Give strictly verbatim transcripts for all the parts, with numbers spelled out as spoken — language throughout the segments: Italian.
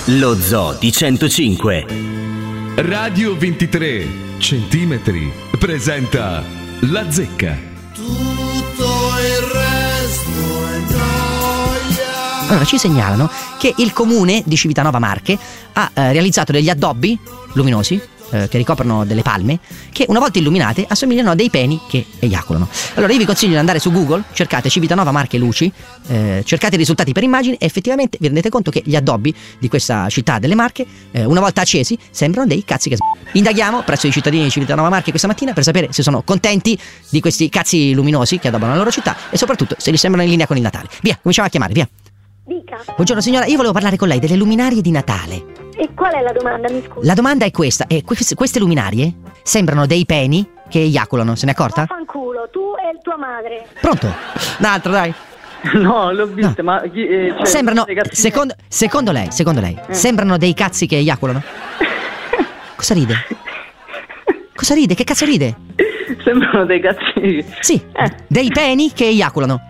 Lo Zoo di centocinque. Radio ventitré centimetri presenta La Zecca. Tutto il resto è gioia. Allora ci segnalano che il comune di Civitanova Marche ha eh, realizzato degli addobbi luminosi eh, che ricoprono delle palme che una volta illuminate assomigliano a dei peni che eiaculano. Allora io vi consiglio di andare su Google, cercate Civitanova Marche luci, eh, cercate i risultati per immagini e effettivamente vi rendete conto che gli addobbi di questa città delle Marche eh, una volta accesi sembrano dei cazzi che s***. Indaghiamo presso i cittadini di Civitanova Marche questa mattina per sapere se sono contenti di questi cazzi luminosi che addobbano la loro città e soprattutto se li sembrano in linea con il Natale. Via, cominciamo a chiamare, via. Dica. Buongiorno signora, io volevo parlare con lei delle luminarie di Natale. E qual è la domanda, mi scusi? La domanda è questa, eh, queste, queste luminarie sembrano dei peni che eiaculano, se ne è accorta? Fanculo, tu e tua madre. Pronto? Un altro, dai. No, l'ho vista, No. ma chi, eh, cioè, Sembrano, dei cazzi- secondo, secondo lei, secondo lei, Eh. sembrano dei cazzi che eiaculano? Cosa ride? Cosa ride? Che cazzo ride? Sembrano dei cazzi. Sì, Eh. dei peni che eiaculano.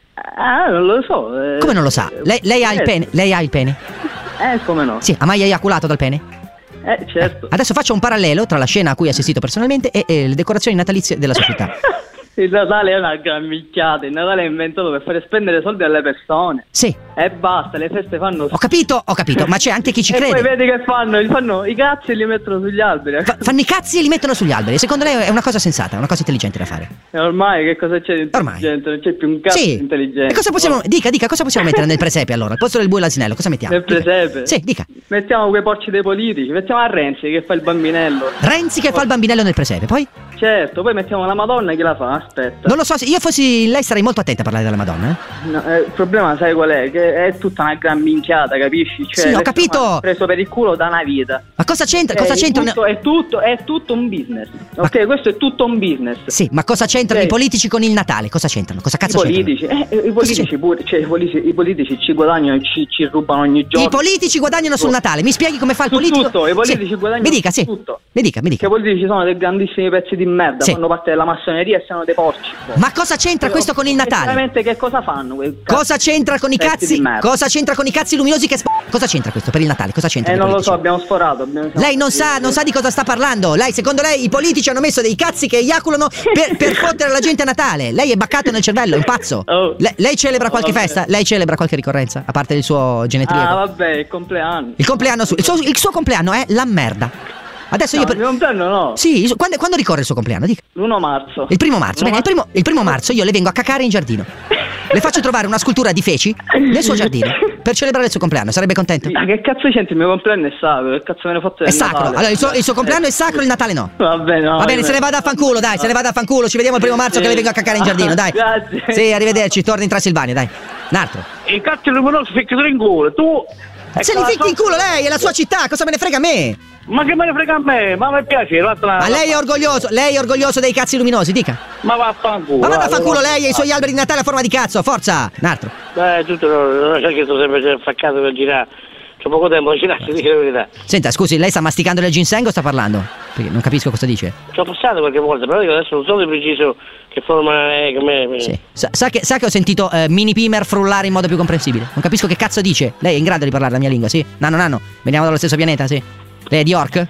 Ah, non lo so. eh. Come non lo sa? Lei, lei ha il Eh, pene? Lei ha il pene? Eh, come no? Sì, ha mai eiaculato dal pene? Eh, certo. Adesso faccio un parallelo tra la scena a cui ho assistito personalmente e, e le decorazioni natalizie della sua città. Il Natale è una gran minchiata. Il Natale è inventato per fare spendere soldi alle persone. Sì, E basta, le feste fanno. ho capito, ho capito, ma c'è anche chi ci E poi crede. vedi che fanno? Li fanno i cazzi e li mettono sugli alberi. Fa- fanno i cazzi e li mettono sugli alberi. Secondo lei è una cosa sensata, è una cosa intelligente da fare? E ormai che cosa c'è di Ormai. intelligente? Non c'è più un cazzo Sì. intelligente. E cosa possiamo. Dica, dica, cosa possiamo mettere nel presepe allora? Al posto del bue e l'asinello, cosa mettiamo? Nel Dica. presepe? Sì, dica. Mettiamo quei porci dei politici. Mettiamo a Renzi che fa il bambinello. Renzi che fa il bambinello nel presepe, poi? Certo, poi mettiamo la Madonna, chi la fa? Aspetta. Non lo so, se io fossi lei sarei molto attenta a parlare della Madonna, eh? No, eh, il problema sai qual è? Che è tutta una gran minchiata, capisci? Cioè, Sì, ho l'essere capito. umano è preso per il culo da una vita. Ma cosa c'entra? Eh, Cosa il c'entra? tutto- è, tutto, è tutto un business. Ok, questo è tutto un business. Sì, ma cosa c'entrano Ok. i politici con il Natale? Cosa c'entrano? Cosa I cazzo politici, c'entrano? eh, i politici c'entra? pure, cioè, i politici, i politici ci guadagnano e ci, ci rubano ogni giorno. I politici guadagnano sul Natale. Mi spieghi come fa il Su politico? tutto, i politici Sì. guadagnano Mi dica, su sì. tutto. Mi dica, mi Che dica. i politici sono dei grandissimi pezzi di merda, Sì. fanno parte della massoneria e sono dei porci. Ma cosa c'entra questo con il Natale? Veramente che cosa fanno? quei cazzi- Cosa c'entra con i pezzi cazzi? di merda? Cosa c'entra con i cazzi luminosi che sp- Cosa c'entra questo per il Natale? Cosa c'entra? Eh, con i non lo so, politici? abbiamo sforato. Abbiamo... Lei non sa, non sa di cosa sta parlando. Lei, secondo lei, i politici hanno messo dei cazzi che eiaculano per, per fottere la gente a Natale. Lei è baccato nel cervello, è un pazzo. Oh. Le- lei celebra Oh, qualche vabbè. festa? Lei celebra qualche ricorrenza? A parte il suo genetriaco? Ah, vabbè, il compleanno. Il compleanno su- il, suo, il suo compleanno è la merda. Adesso No, io per- il compleanno no. Sì, il suo- quando, quando ricorre il suo compleanno? Dica. l'primo marzo. Il primo marzo. Bene, il primo, il primo marzo io le vengo a cacare in giardino. Le faccio trovare una scultura di feci nel suo giardino per celebrare il suo compleanno. Sarebbe contento? Ma che cazzo c'entra? Il mio compleanno è sacro. Che cazzo me ne fotte È del sacro. Natale? Allora, il suo, il suo compleanno è sacro, il Natale no. Va bene, no, Va bene, io- se ne vada a fanculo, dai, se ne vada a fanculo. Ci vediamo il primo marzo che le vengo a cacare in giardino, dai. Grazie. Sì, arrivederci, torni in Transilvania, dai. Un altro. I cazzi luminosi ficcano in culo, tu... Se li ficchi in culo lei, è la sua città, cosa me ne frega a me? Ma che me ne frega a me? Ma mi piace, l'altra... Ma lei è orgoglioso, lei è orgoglioso dei cazzi luminosi, dica. Ma vaffanculo. Ma vada a guarda, fanculo guarda. lei e i suoi alberi di Natale a forma di cazzo, forza. Un altro. Eh, tutto, non sai che sto sempre affaccato per girare. C'ho poco tempo, ci lascio, dico la verità. Senta, scusi, lei sta masticando del ginseng o sta parlando? Perché non capisco cosa dice. Ci ho passato qualche volta, però dico adesso non so di preciso che forma è, come... Sì. Sa, sa che, sa che ho sentito eh, Mini Pimer frullare in modo più comprensibile. Non capisco che cazzo dice. Lei è in grado di parlare la mia lingua, sì? Nanno, nanno, veniamo dallo stesso pianeta, sì? Lei è di York?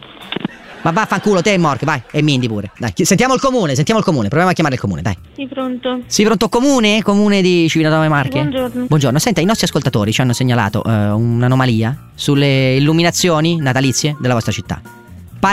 Ma vaffanculo, te e Mork, vai. E Mindy pure. Dai, chi- sentiamo il comune, sentiamo il comune. Proviamo a chiamare il comune, dai. Sì, pronto. Sì, pronto comune? Comune di Civitanova Marche? Buongiorno. Buongiorno. Senta, i nostri ascoltatori ci hanno segnalato eh, un'anomalia sulle illuminazioni natalizie della vostra città.